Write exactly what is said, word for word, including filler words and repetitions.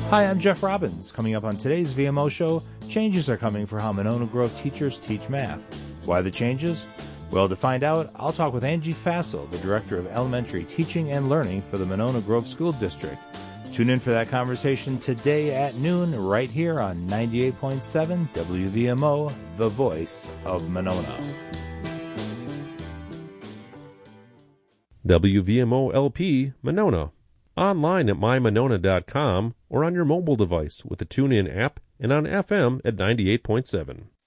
Hi, I'm Jeff Robbins. Coming up on today's V M O show, changes are coming for how Monona Grove teachers teach math. Why the changes? Well, to find out, I'll talk with Angie Fassel, the Director of Elementary Teaching and Learning for the Monona Grove School District. Tune in for that conversation today at noon right here on ninety-eight point seven W V M O, the voice of Monona. W V M O L P, Monona. Online at my monona dot com or on your mobile device with the TuneIn app and on F M at ninety-eight point seven.